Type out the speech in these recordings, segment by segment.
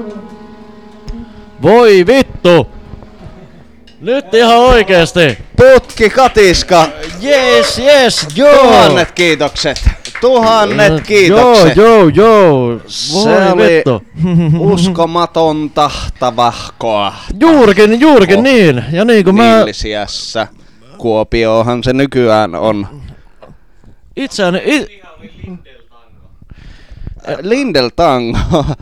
Voi vittu! Nyt ihan oikeesti! Putki katiska! Yes, joo! Tuhannet kiitokset! Tuhannet kiitokset! Joo! Se Voi oli vittu! uskomatonta tavahkoa. Juurikin niin! Ja niin kuin mä... Nillisiässä. Kuopiohan se nykyään on. Itseäni... Lindel Tango.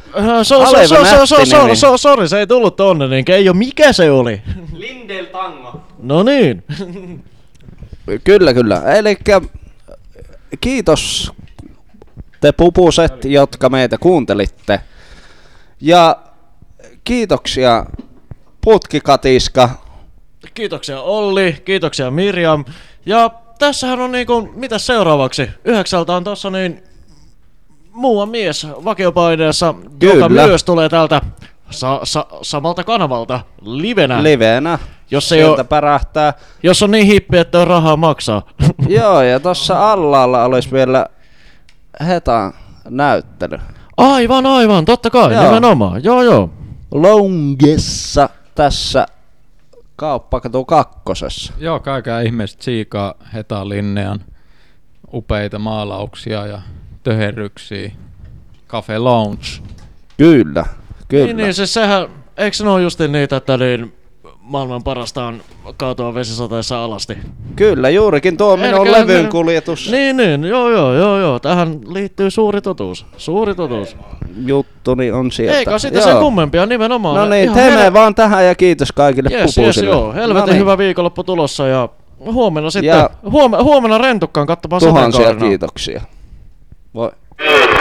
Sori, se ei tullut tonne, niinkö ei oo mikä se oli? Lindel Tango. No niin. Kyllä. Elikkä kiitos te pupuset, jotka meitä kuuntelitte. Ja kiitoksia Putkikatiska. Kiitoksia Olli, kiitoksia Mirjam. Ja tässähän on niinku, mitäs seuraavaksi? 9 on tossa niin muuan mies vakiopaineessa, joka myös tulee täältä samalta kanavalta livenä. Jos ei sieltä pärähtää. Jos on niin hippi, että on rahaa maksaa. Joo, ja tossa allaalla olisi vielä Hetan näyttely. Aivan, totta kai, joo. Nimenomaan, joo. Longessa tässä Kauppakatu 2. Joo, kaikkea ihmeistä siikaa Hetan Linnean upeita maalauksia ja töherryksiä. Cafe Lounge. Kyllä. Niin siis sehän, eikö se ole justiin niitä, että niin maailman parasta on kaatua vesisateessa alasti? Kyllä, juurikin tuo minun levyn kuljetus. Niin, joo. Tähän liittyy suuri totuus. Juttuni on sieltä. Eikä sitten sen kummempia nimenomaan. No niin, teemme vaan tähän ja kiitos kaikille pupusille. Joo, helvetin hyvä viikonloppu tulossa ja huomenna sitten, huomenna rentukkaan katsomaan tuhansia sateenkaarina. kiitoksia. Voi.